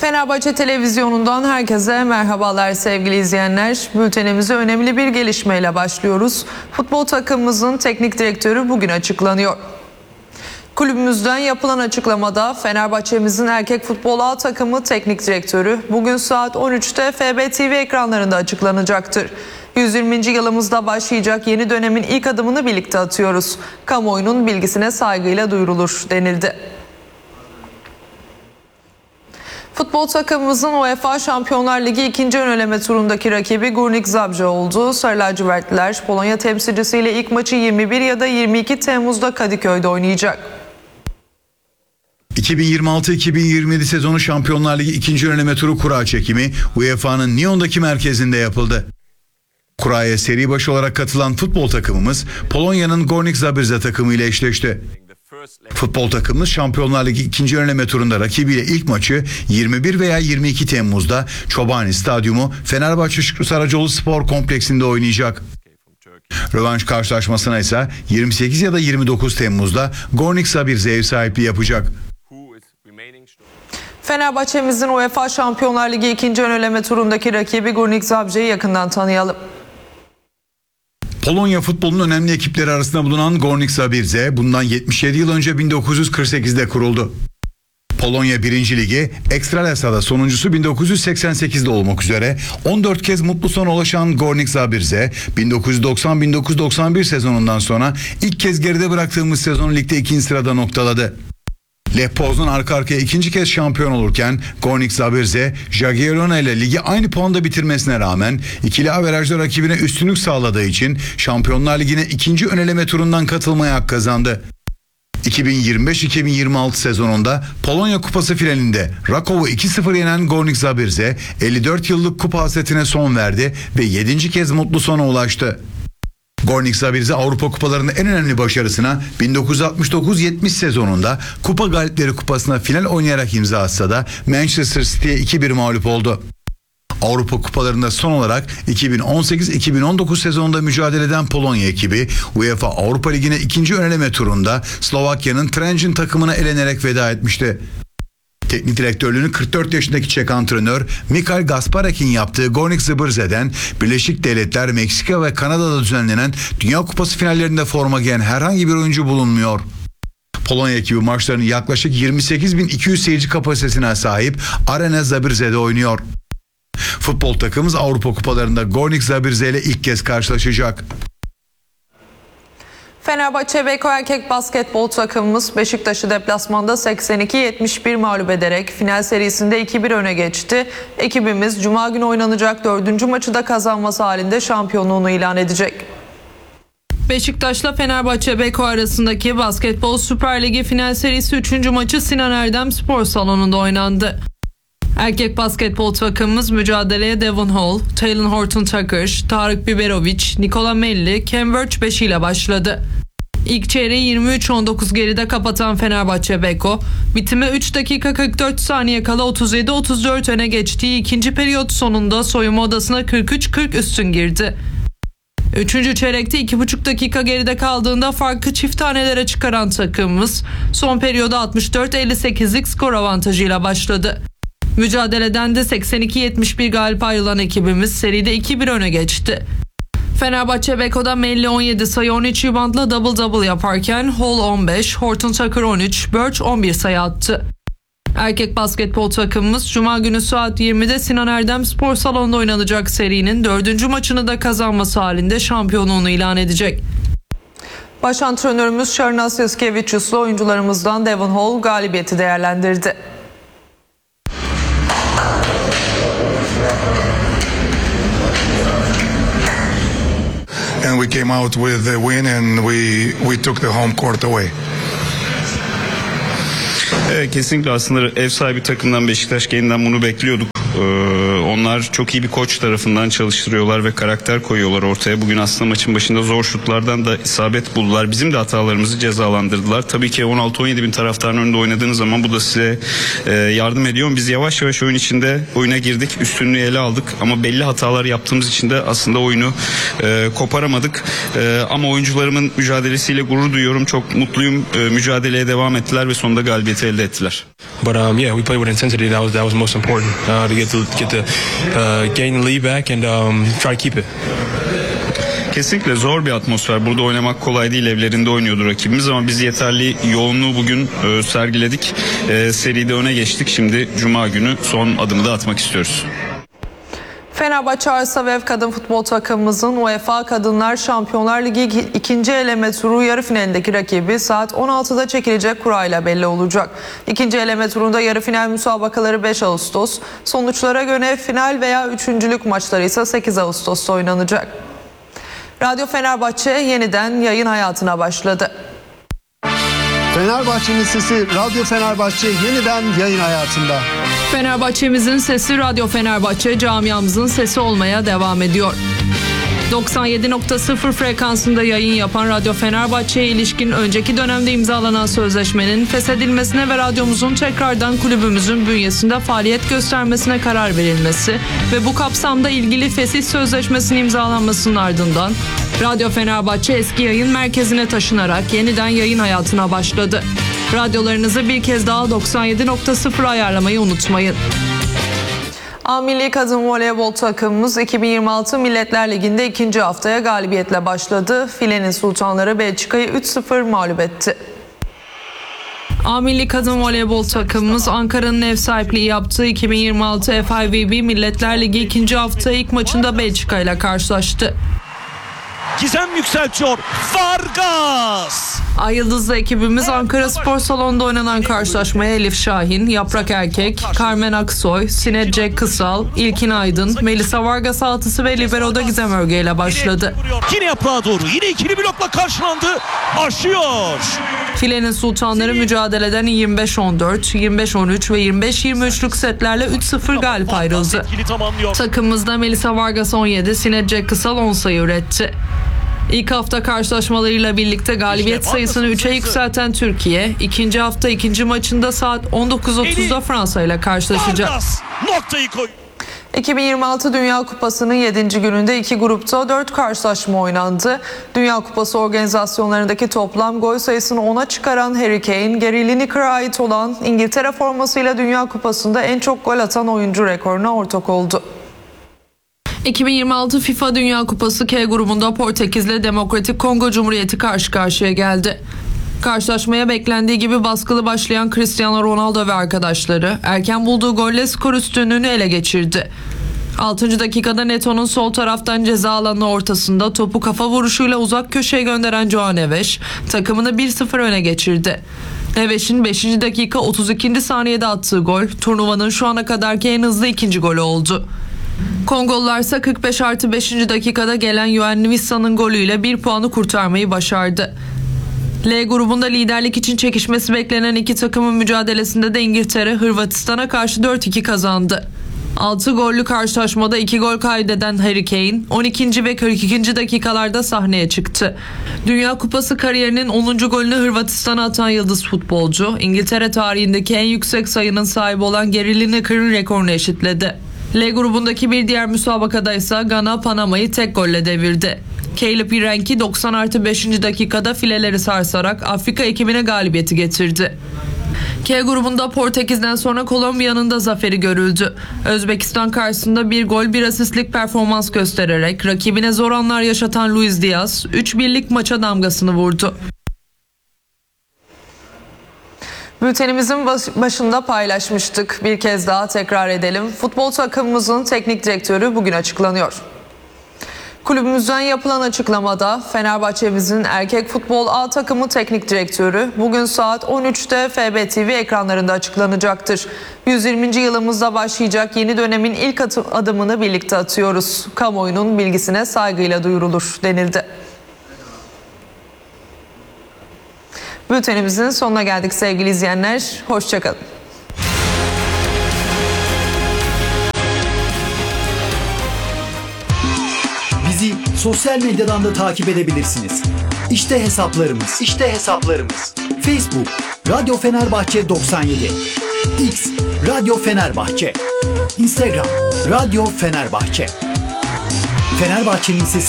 Fenerbahçe Televizyonu'ndan herkese merhabalar sevgili izleyenler. Bültenimize önemli bir gelişmeyle başlıyoruz. Futbol takımımızın teknik direktörü bugün açıklanıyor. Kulübümüzden yapılan açıklamada Fenerbahçe'mizin erkek futbol A takımı teknik direktörü bugün saat 13'te FB TV ekranlarında açıklanacaktır. 120. yılımızda başlayacak yeni dönemin ilk adımını birlikte atıyoruz. Kamuoyunun bilgisine saygıyla duyurulur denildi. Futbol takımımızın UEFA Şampiyonlar Ligi 2. ön eleme turundaki rakibi Górnik Zabrze oldu. Sarı lacivertliler Polonya temsilcisiyle ilk maçı 21 ya da 22 Temmuz'da Kadıköy'de oynayacak. 2026-2027 sezonu Şampiyonlar Ligi 2. ön eleme turu kura çekimi UEFA'nın Lyon'daki merkezinde yapıldı. Kuraya seri başı olarak katılan futbol takımımız Polonya'nın Górnik Zabrze takımı ile eşleşti. Futbol takımımız Şampiyonlar Ligi 2. ön eleme turunda rakibiyle ilk maçı 21 veya 22 Temmuz'da Çobani Stadyumu Fenerbahçe Şükrü Saracoğlu Spor Kompleksinde oynayacak. Rövanş karşılaşmasına ise 28 ya da 29 Temmuz'da Górnik Zabrze ev sahipliği yapacak. Fenerbahçe'mizin UEFA Şampiyonlar Ligi 2. ön eleme turundaki rakibi Górnik Zabrze'yi yakından tanıyalım. Polonya futbolunun önemli ekipleri arasında bulunan Górnik Zabrze bundan 77 yıl önce 1948'de kuruldu. Polonya 1. Ligi, Ekstralisa'da sonuncusu 1988'de olmak üzere 14 kez mutlu sona ulaşan Górnik Zabrze 1990-1991 sezonundan sonra ilk kez geride bıraktığımız sezonu ligde 2. sırada noktaladı. Lech Poznan arka arkaya 2. kez şampiyon olurken Górnik Zabrze, Jagiellona ile ligi aynı puanda bitirmesine rağmen ikili averajda rakibine üstünlük sağladığı için Şampiyonlar Ligi'ne 2. ön eleme turundan katılmaya hak kazandı. 2025-2026 sezonunda Polonya Kupası finalinde Rakow'u 2-0 yenen Górnik Zabrze 54 yıllık kupa hasretine son verdi ve 7. kez mutlu sona ulaştı. Górnik Zabrze Avrupa Kupalarında en önemli başarısına 1969-70 sezonunda Kupa Galipleri Kupası'na final oynayarak imza atsa da Manchester City'ye 2-1 mağlup oldu. Avrupa Kupalarında son olarak 2018-2019 sezonunda mücadele eden Polonya ekibi UEFA Avrupa Ligi'ne 2. ön eleme turunda Slovakya'nın Trenčín takımına elenerek veda etmişti. Teknik direktörlüğünü 44 yaşındaki Çek antrenör Michal Gasparek'in yaptığı Górnik Zabrze'den Birleşik Devletler, Meksika ve Kanada'da düzenlenen Dünya Kupası finallerinde forma giyen herhangi bir oyuncu bulunmuyor. Polonya ekibi maçlarını yaklaşık 28.200 seyirci kapasitesine sahip Arena Zabrze'de oynuyor. Futbol takımımız Avrupa Kupalarında Górnik Zabrze ile ilk kez karşılaşacak. Fenerbahçe Beko erkek basketbol takımımız Beşiktaş'ı deplasmanda 82-71 mağlup ederek final serisinde 2-1 öne geçti. Ekibimiz Cuma günü oynanacak 4. maçı da kazanması halinde şampiyonluğunu ilan edecek. Beşiktaş'la Fenerbahçe Beko arasındaki Basketbol Süper Ligi final serisi 3. maçı Sinan Erdem Spor Salonu'nda oynandı. Erkek basketbol takımımız mücadeleye Devon Hall, Talen Horton-Tucker, Tarık Biberovic, Nikola Melli, Cambridge 5 ile başladı. İlk çeyreği 23-19 geride kapatan Fenerbahçe Beko, bitime 3 dakika 44 saniye kala 37-34 öne geçtiği ikinci periyot sonunda soyunma odasına 43-40 üstün girdi. 3. çeyrekte 2,5 dakika geride kaldığında farkı çift tanelere çıkaran takımımız son periyoda 64-58'lik skor avantajıyla başladı. Mücadeleden de 82-71 galip ayrılan ekibimiz seride 2-1 öne geçti. Fenerbahçe Beko'da Melli 17 sayı 13 reboundla double yaparken Hall 15, Horton-Tucker 13, Birch 11 sayı attı. Erkek basketbol takımımız Cuma günü saat 20'de Sinan Erdem Spor Salonu'nda oynanacak serinin 4. maçını da kazanması halinde şampiyonluğunu ilan edecek. Baş antrenörümüz Šarūnas Jaskevičius'la oyuncularımızdan Devon Hall galibiyeti değerlendirdi. And we came out with the win and we took the home court away. Evet, kesinlikle aslında ev sahibi takımdan Beşiktaş kendinden bunu bekliyorduk. Onlar çok iyi bir koç tarafından çalıştırıyorlar ve karakter koyuyorlar ortaya. Bugün aslında maçın başında zor şutlardan da isabet buldular. Bizim de hatalarımızı cezalandırdılar. Tabii ki 16-17 bin taraftarın önünde oynadığınız zaman bu da size yardım ediyor. Biz yavaş yavaş oyun içinde oyuna girdik. Üstünlüğü ele aldık. Ama belli hatalar yaptığımız için de aslında oyunu koparamadık. Ama oyuncularımın mücadelesiyle gurur duyuyorum. Çok mutluyum. Mücadeleye devam ettiler ve sonunda galibiyeti galibiyeti elde ettiler. But yeah, we played with intensity. That was most important to get the gain the lead back and try to keep it. Kesinlikle zor bir atmosfer. Burada oynamak kolay değil. Evlerinde oynuyordu rakibimiz ama biz yeterli yoğunluğu bugün sergiledik. Seride öne geçtik. Şimdi Cuma günü son adımı da atmak istiyoruz. Fenerbahçe Arsavev kadın futbol takımımızın UEFA Kadınlar Şampiyonlar Ligi 2. eleme turu yarı finalindeki rakibi saat 16'da çekilecek kurayla belli olacak. 2. eleme turunda yarı final müsabakaları 5 Ağustos, sonuçlara göre final veya üçüncülük maçları ise 8 Ağustos'ta oynanacak. Radyo Fenerbahçe yeniden yayın hayatına başladı. Fenerbahçe'nin sesi Radyo Fenerbahçe yeniden yayın hayatında. Fenerbahçe'mizin sesi Radyo Fenerbahçe, camiamızın sesi olmaya devam ediyor. 97.0 frekansında yayın yapan Radyo Fenerbahçe'ye ilişkin önceki dönemde imzalanan sözleşmenin feshedilmesine ve radyomuzun tekrardan kulübümüzün bünyesinde faaliyet göstermesine karar verilmesi ve bu kapsamda ilgili fesih sözleşmesinin imzalanmasının ardından Radyo Fenerbahçe eski yayın merkezine taşınarak yeniden yayın hayatına başladı. Radyolarınızı bir kez daha 97.0 ayarlamayı unutmayın. A Milli Kadın Voleybol takımımız 2026 Milletler Ligi'nde 2. haftaya galibiyetle başladı. Filenin Sultanları Belçika'yı 3-0 mağlup etti. A Milli Kadın Voleybol takımımız Ankara'nın ev sahipliği yaptığı 2026 FIVB Milletler Ligi 2. hafta ilk maçında Belçika ile karşılaştı. Gizem yükseltiyor. Vargas. Ay Yıldızlı ekibimiz Ankara Spor Salonu'nda oynanan karşılaşmaya Elif Şahin, Yaprak Erkek, Carmen Aksoy, Sinet Jack Kısal, İlkin Aydın, Melisa Vargas altısı ve Libero'da Gizem Örge ile başladı. Yine yaprağa doğru yine ikili blokla karşılandı. Aşıyor. Filenin Sultanları mücadeleden 25-14, 25-13 ve 25-23'lük setlerle 3-0 galip ayrıldı. Takımımızda Melisa Vargas 17, Sinet Jack Kısal 10 sayı üretti. İlk hafta karşılaşmalarıyla birlikte galibiyet sayısını 3'e yükselten Türkiye, ikinci hafta ikinci maçında saat 19.30'da Fransa ile karşılaşacak. 2026 Dünya Kupası'nın 7. gününde iki grupta 4 karşılaşma oynandı. Dünya Kupası organizasyonlarındaki toplam gol sayısını 10'a çıkaran Harry Kane, Gary Lineker'a ait olan İngiltere formasıyla Dünya Kupası'nda en çok gol atan oyuncu rekoruna ortak oldu. 2026 FIFA Dünya Kupası K grubunda Portekiz'le Demokratik Kongo Cumhuriyeti karşı karşıya geldi. Karşılaşmaya beklendiği gibi baskılı başlayan Cristiano Ronaldo ve arkadaşları erken bulduğu golle skor üstünlüğünü ele geçirdi. 6. dakikada Neto'nun sol taraftan ceza alanı ortasında topu kafa vuruşuyla uzak köşeye gönderen Joao Neves takımını 1-0 öne geçirdi. Neves'in 5. dakika 32. saniyede attığı gol turnuvanın şu ana kadarki en hızlı ikinci golü oldu. Kongolular ise 45+5. dakikada gelen Yohan Wissa'nın golüyle 1 puanı kurtarmayı başardı. L grubunda liderlik için çekişmesi beklenen iki takımın mücadelesinde de İngiltere Hırvatistan'a karşı 4-2 kazandı. 6 gollü karşılaşmada 2 gol kaydeden Harry Kane 12. ve 42. dakikalarda sahneye çıktı. Dünya Kupası kariyerinin 10. golünü Hırvatistan'a atan yıldız futbolcu İngiltere tarihindeki en yüksek sayının sahibi olan Gary Lineker'ın rekorunu eşitledi. L grubundaki bir diğer müsabakada ise Gana Panama'yı tek golle devirdi. Caleb Irenki 90+5. dakikada fileleri sarsarak Afrika ekibine galibiyeti getirdi. K grubunda Portekiz'den sonra Kolombiya'nın da zaferi görüldü. Özbekistan karşısında 1 gol 1 asistlik performans göstererek rakibine zor anlar yaşatan Luis Diaz 3-1'lik maça damgasını vurdu. Bültenimizin başında paylaşmıştık. Bir kez daha tekrar edelim. Futbol takımımızın teknik direktörü bugün açıklanıyor. Kulübümüzden yapılan açıklamada Fenerbahçe'mizin erkek futbol A takımı teknik direktörü bugün saat 13'te FB TV ekranlarında açıklanacaktır. 120. yılımızda başlayacak yeni dönemin ilk adımını birlikte atıyoruz. Kamuoyunun bilgisine saygıyla duyurulur denildi. Bültenimizin sonuna geldik sevgili izleyenler. Hoşçakalın. Bizi sosyal medyadan da takip edebilirsiniz. İşte hesaplarımız. Facebook Radyo Fenerbahçe 97. X Radyo Fenerbahçe. Instagram Radyo Fenerbahçe. Fenerbahçe'nin sesi